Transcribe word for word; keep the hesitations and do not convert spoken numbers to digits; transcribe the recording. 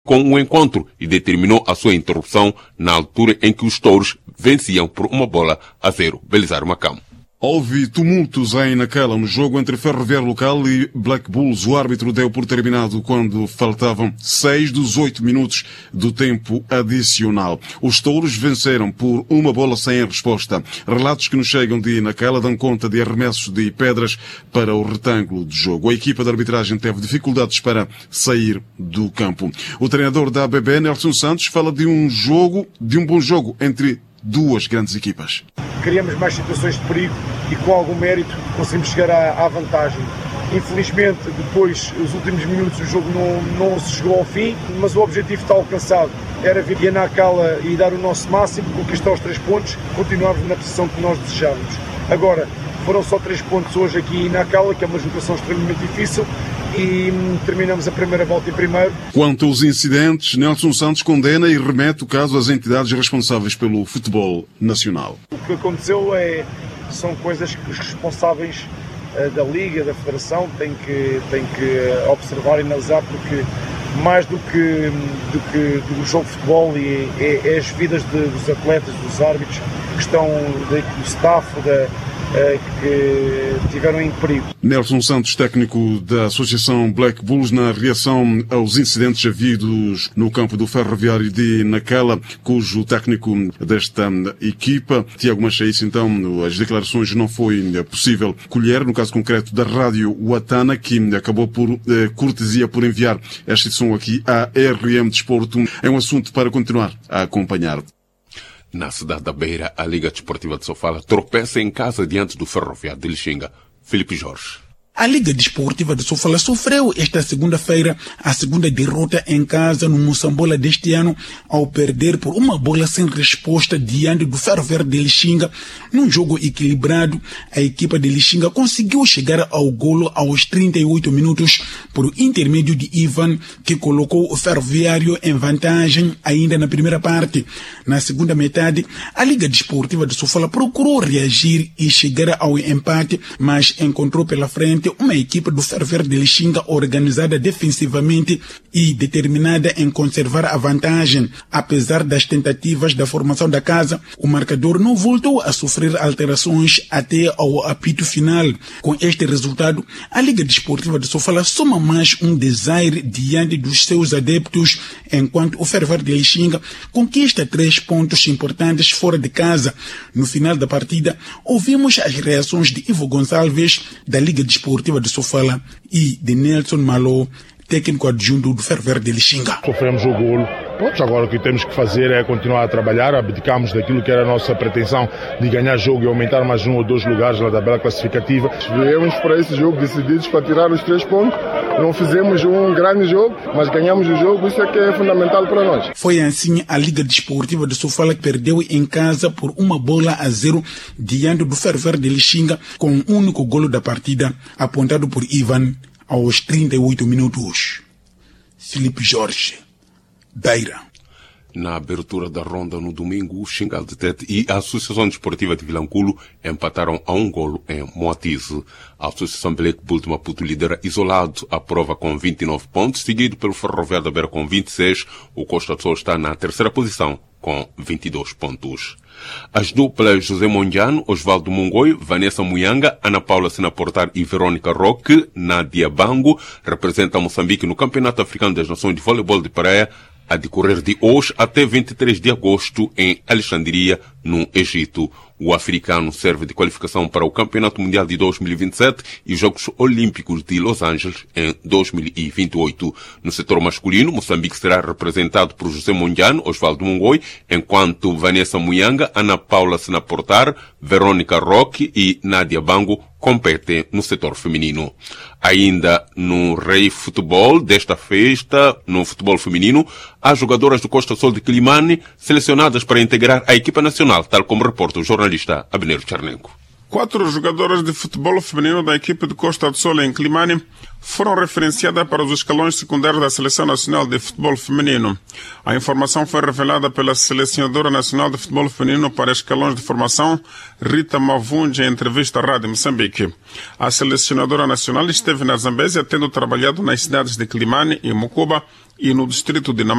com o encontro e determinou a sua interrupção na altura em que os touros venciam por uma bola a zero. Belisário Macão. Houve tumultos em Nacala no jogo entre Ferroviário Local e Black Bulls. O árbitro deu por terminado quando faltavam seis dos oito minutos do tempo adicional. Os touros venceram por uma bola sem resposta. Relatos que nos chegam de Nacala dão conta de arremessos de pedras para o retângulo de jogo. A equipa de arbitragem teve dificuldades para sair do campo. O treinador da A B B, Nelson Santos, fala de um jogo, de um bom jogo entre duas grandes equipas. Criamos mais situações de perigo e com algum mérito conseguimos chegar à, à vantagem. Infelizmente, depois, os últimos minutos, o jogo não, não se chegou ao fim, mas o objetivo está alcançado. Era vir a Nacala e dar o nosso máximo, conquistar os três pontos, continuarmos na posição que nós desejávamos. Agora, foram só três pontos hoje aqui em Nacala, que é uma jogação extremamente difícil, e terminamos a primeira volta em primeiro. Quanto aos incidentes, Nelson Santos condena e remete o caso às entidades responsáveis pelo futebol nacional. O que aconteceu é, são coisas que os responsáveis uh, da Liga, da Federação, têm que, têm que observar e analisar, porque mais do que, do que do jogo de futebol e, é, é as vidas de, dos atletas, dos árbitros, que estão, de, do staff, da que tiveram em perigo. Nelson Santos, técnico da Associação Black Bulls, na reação aos incidentes havidos no campo do Ferroviário de Nacala, cujo técnico desta equipa, Tiago Machaíça, então, as declarações não foi possível colher, no caso concreto da Rádio Watana, que acabou por eh, cortesia por enviar esta edição aqui à R M Desporto. É um assunto para continuar a acompanhar. Na cidade da Beira, a Liga Desportiva de Sofala tropeça em casa diante do Ferroviário de Lixinga. Filipe Jorge. A Liga Desportiva de Sofala sofreu esta segunda-feira a segunda derrota em casa no Moçambola deste ano, ao perder por uma bola sem resposta diante do Ferroviário de Lixinga. Num jogo equilibrado, a equipa de Lixinga conseguiu chegar ao golo aos trinta e oito minutos por intermédio de Ivan, que colocou o Ferroviário em vantagem ainda na primeira parte. Na segunda metade, a Liga Desportiva de Sofala procurou reagir e chegar ao empate, mas encontrou pela frente uma equipa do Ferroviário de Lixinga organizada defensivamente e determinada em conservar a vantagem. Apesar das tentativas da formação da casa, o marcador não voltou a sofrer alterações até ao apito final. Com este resultado, a Liga Desportiva de Sofala soma mais um desaire diante dos seus adeptos, enquanto o Ferroviário de Lixinga conquista três pontos importantes fora de casa. No final da partida, ouvimos as reações de Ivo Gonçalves, da Liga Desportiva de Sofala, e de Nelson Malo, técnico adjunto do Ferroviário de Lixinga. Sofremos o golo. Pronto, agora o que temos que fazer é continuar a trabalhar, abdicamos daquilo que era a nossa pretensão de ganhar jogo e aumentar mais um ou dois lugares na tabela classificativa. Viemos para esse jogo decididos para tirar os três pontos. Não fizemos um grande jogo, mas ganhamos o jogo, isso é que é fundamental para nós. Foi assim a Liga Desportiva de Sofala que perdeu em casa por uma bola a zero diante do Ferroviário de Lixinga, com um único golo da partida, apontado por Ivan aos trinta e oito minutos. Filipe Jorge, Beira. Na abertura da ronda no domingo, o Xingal de Tete e a Associação Desportiva de Vilanculo empataram a um golo em Moatize. A Associação Black Bull de Maputo lidera isolado a prova com vinte e nove pontos, seguido pelo Ferroviário da Beira com vinte e seis. O Costa do Sol está na terceira posição com vinte e dois pontos. As duplas José Mondiano, Osvaldo Mungoi, Vanessa Muyanga, Ana Paula Sinaportar e Verônica Roque, Nadia Bango, representam Moçambique no Campeonato Africano das Nações de Voleibol de Praia, a decorrer de hoje até vinte e três de agosto em Alexandria, no Egito. O africano serve de qualificação para o Campeonato Mundial de dois mil e vinte e sete e Jogos Olímpicos de Los Angeles em dois mil e vinte e oito. No setor masculino, Moçambique será representado por José Mondiano, Osvaldo Mungoi, enquanto Vanessa Muyanga, Ana Paula Sinaportar, Verônica Roque e Nadia Bango competem no setor feminino. Ainda no Rei Futebol desta festa, no futebol feminino, há jogadoras do Costa Sol de Quilimane selecionadas para integrar a equipa nacional, tal como reporta o jornalista Abner Charnenko. Quatro jogadoras de futebol feminino da equipe de Costa do Sol em Climane foram referenciadas para os escalões secundários da Seleção Nacional de Futebol Feminino. A informação foi revelada pela Selecionadora Nacional de Futebol Feminino para escalões de formação, Rita Mavunde, em entrevista à Rádio Moçambique. A Selecionadora Nacional esteve na Zambésia, tendo trabalhado nas cidades de Climane e Mucuba e no distrito de Namanga.